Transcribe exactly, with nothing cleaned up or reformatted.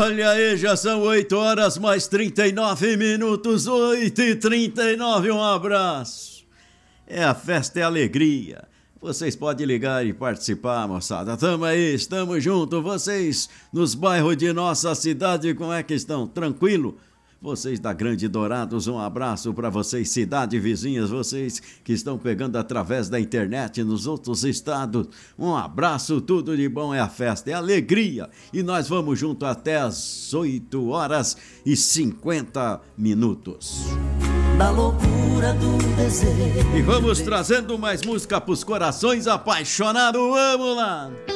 Olha aí, já são oito horas mais trinta e nove minutos, oito e trinta e nove, um abraço. É a festa e a alegria. Vocês podem ligar e participar, moçada. Tamo aí, estamos juntos. Vocês nos bairros de nossa cidade, como é que estão? Tranquilo? Vocês da Grande Dourados, um abraço para vocês, cidade vizinhas, vocês que estão pegando através da internet nos outros estados. Um abraço, tudo de bom, é a festa, é a alegria. E nós vamos junto até as oito horas e cinquenta minutos. Da loucura do desejo. E vamos trazendo mais música pros corações apaixonados, vamos lá!